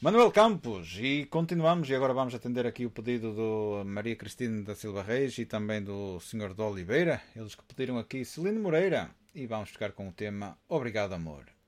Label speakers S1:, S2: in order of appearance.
S1: Manuel Campos, e continuamos, e agora vamos atender aqui o pedido do Maria Cristina da Silva Reis e também do Sr. de Oliveira, eles que pediram aqui Celino Moreira, e vamos ficar com o tema Obrigado Amor.